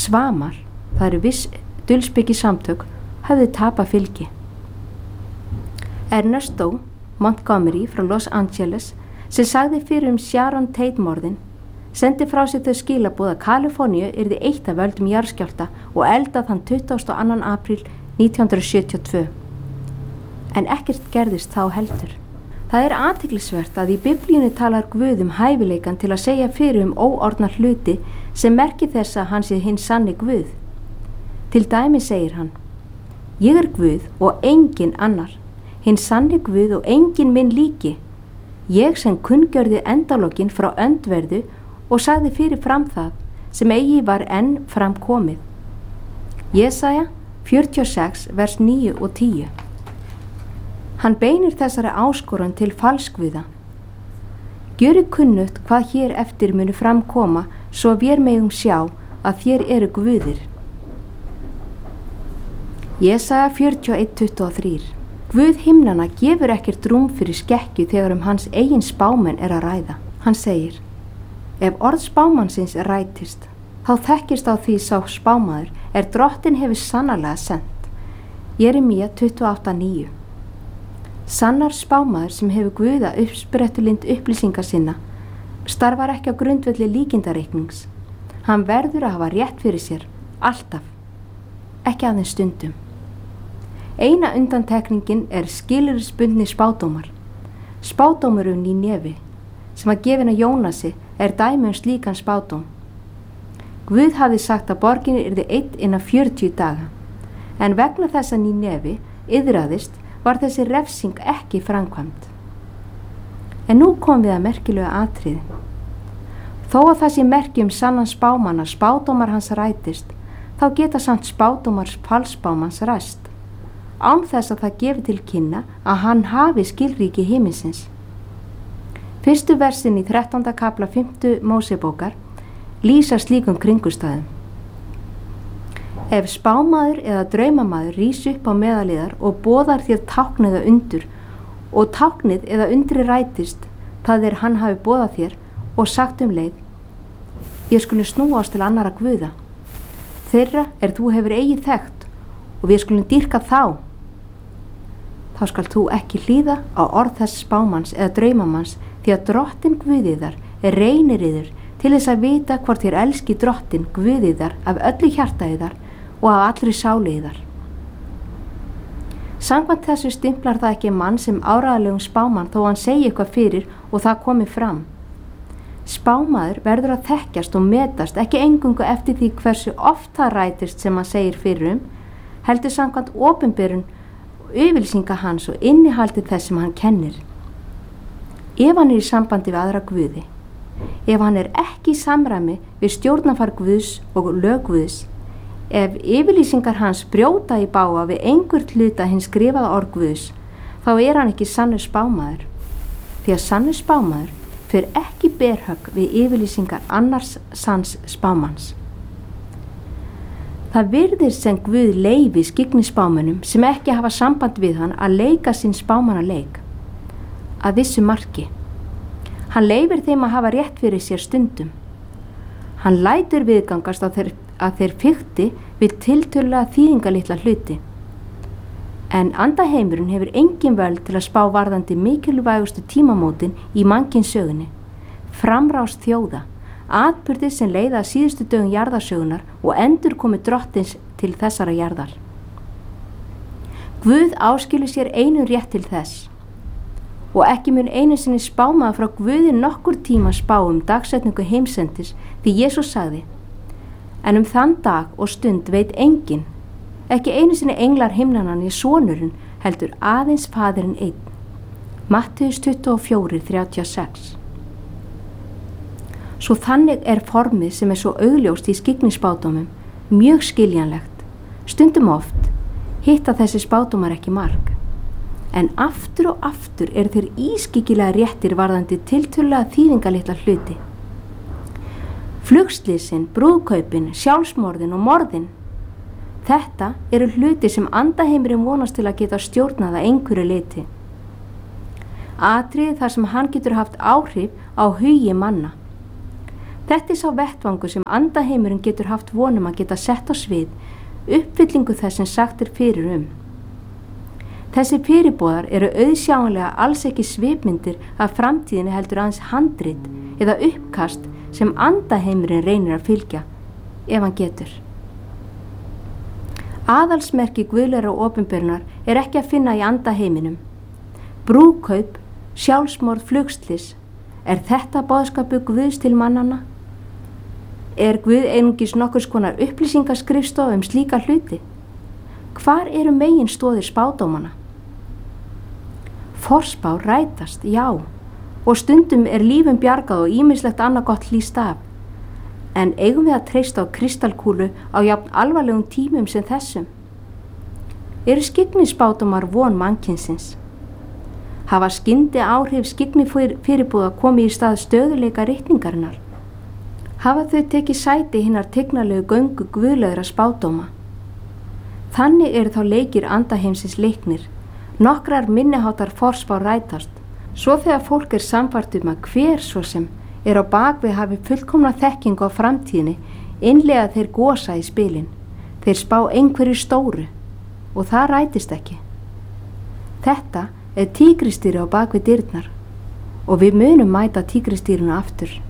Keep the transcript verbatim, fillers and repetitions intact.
Svamar, það eru viss dulspeki samtök, höfðu tapað fylgi. Ernesto Montgomery frá Los Angeles, sem sagði fyrir um Sharon Tate morðin, sendi frá sér þau skilaboð að Kaliforníu yrði eitt af völdum jarðskjálfta og eldað þann tuttugasta og annan apríl nítján hundruð sjötíu og tvö. En ekkert gerðist þá heldur. Það er athyglisvert að í Biblíunni talar Guð um hæfileikan til að segja fyrir um óorðna hluti sem merki þess að hann sé hinn sanni Guð. Til dæmi segir hann: Ég er Guð og engin annar, hinn sanni Guð og engin minn líki. Ég sem kunngjörði endalokin frá öndverðu og sagði fyrir fram það sem eigi var enn fram komið. Jesaja fjörutíu og sex vers níu og tíu. Hann beinir þessari áskorun til falskguða. Gjörið kunnugt hvað hér eftir munu framkoma, svo vér megum sjá að þér eru guðir. Jesaja fjörutíu og eitt tuttugu og þrjú. Guð himnanna gefur ekkert rúm fyrir skekkju þegar um hans eigin spámenn er að ræða. Hann segir: Ef orð spámannsins rætist, þá þekkist á því sá spámaður er drottin hefur sannarlega sent. Jeremía tuttugu og átta níu. Sannar spámaður sem hefur Guða uppsprettulind upplýsingar sinna starfar ekki á grundvelli líkindareiknings. Hann verður að hafa rétt fyrir sér, alltaf, ekki aðeins stundum. Eina undantekningin er skilyrðisbundni spádómar. Spádómurinn í nefi, sem að gefin að Jónasi, er dæmi um slíkan spádóm. Guð hafði sagt að borgin yrði eitt innan fjörutíu daga, en vegna þess að Nínevi iðraðist var þessi refsing ekki framkvæmd. En nú kom við að merkilegu atriði. Þó að það sé merki um sannan spámann að spádómar hans rætist, þá geta samt spádómar falsspámanns ræst, án þess að það gefi til kynna að hann hafi skilríki himinsins. Fyrstu versin í þrettánda kafla fimmtu Mósebókar lýsa slíkum kringustæðum. Ef spámaður eða draumamaður rís upp á meðaliðar og boðar þér tákn eða undur og táknið eða undri rætist, það er hann hafi boðað þér og sagt um leið: Ég skuli snúast til annara guða. Þeirra er þú hefur eigið þekkt og við skulum dýrka þá. Þá skal þú ekki hlýða á orð þess spámanns eða draumamanns, því að drottin Guðiðar er reynir yður til þess að vita hvort þér elski drottin Guðiðar af öllu hjarta yðar og af allri sáli yðar. Samkvæmt þessu stimplar það ekki mann sem áreiðanlegum spámann þó hann segi eitthvað fyrir og það komi fram. Spámaður verður að þekkjast og metast ekki eingöngu eftir því hversu oft það rætist sem hann segir fyrir um, heldur samkvæmt opinberun og yfirlýsinga hans og innihaldið þess sem hann kennir. Ef hann er í sambandi við aðra guði, ef hann er ekki í samræmi við stjórnarfar Guðs og lög Guðs, ef yfirlýsingar hans brjóta í bága við einhvern hluta hins skrifaða orð Guðs, þá er hann ekki sannur spámaður, því að sannur spámaður fer ekki berhögg við yfirlýsingar annars sanns spámanns. Það virðist sem Guð leyfi skyggnispámönnum sem ekki hafa samband við hann að leika sinn spámannaleik að vissu marki. Hann leyfir þeim að hafa rétt fyrir sér stundum. Hann lætur viðgangast að þeir, að þeir fikti við tiltölulega þýðingalitla hluti. En andaheimurinn hefur engin völd til að spá varðandi mikilvægustu tímamótin í mannkynssögunni, framrás þjóða, atburði sem leiða að síðustu dögum jarðarsögunar og endur komi drottins til þessara jarðar. Guð áskilur sér einu rétt til þess og ekki mun einu sinni spámaður frá Guði nokkur tíma spá um dagsetningu heimsendis, því Jesús sagði: En um þann dag og stund veit enginn, ekki einu sinni englar himnanna né sonurinn, heldur aðeins faðirinn einn. Mattheus tuttugu og fjögur þrjátíu og sex. Svo þannig er formið sem er svo augljóst í skyggnispádómum mjög skiljanlegt. Stundum oft hitta þessi spádómar ekki mark, en aftur og aftur eru þeir ískyggilega réttir varðandi tiltölulega þýðingalitla hluti. Flugslýsin, brúðkaupin, sjálfsmorðin og morðin. Þetta eru hluti sem andaheimurinn vonast til að geta stjórnað að einhverju leyti. Atriði þar sem hann getur haft áhrif á hugi manna. Þetta er sá vettvangur sem andaheimurinn getur haft vonum að geta sett á svið, uppfyllingu þess sem sagt er fyrir um. Þessi fyrirbóðar eru auðsjáanlega alls ekki svipmyndir af framtíðinni heldur aðeins handrit eða uppkast sem andaheimurinn reynir að fylgja, ef hann getur. Aðalsmerki guðlegra opinberunar er ekki að finna í andaheiminum. Brúðkaup, sjálfsmorð, flugslis, er þetta boðskapu Guðs til mannanna? Er Guð einungis nokkurs konar upplýsingaskrifstofa um slíka hluti? Hvar eru megin stoðir spádómana? Forspá rætast, já, og stundum er lífum bjargað og ýmislegt annað gott hlýst af. En eigum við að treysta á kristalkúlu á jafn alvarlegum tímum sem þessum? Eru skyggnispádómar von mannkynsins? Hafa skyndi áhrif skyggni fyrirbúða komið í stað stöðuleika ritningarinnar? Hafa þau tekið sæti hinnar tignarlegu göngu guðlegra spádóma? Þannig eru þá leikir andaheimsins leiknir, nokkrar minniháttar forspá rætast, svo þegar fólk er samfært um að hver svo sem er á bakvið hafi fullkomna þekkingu á framtíðinni, innlega þeir gosa í spilin, þeir spá einhverju stóru og það rætist ekki. Þetta er tígristýri á bakvið dyrnar og við munum mæta tígristýrinu aftur.